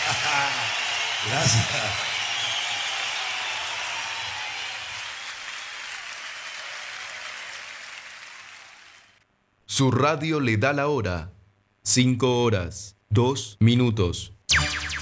Gracias. Su radio le da la hora. 5 horas, 2 minutos.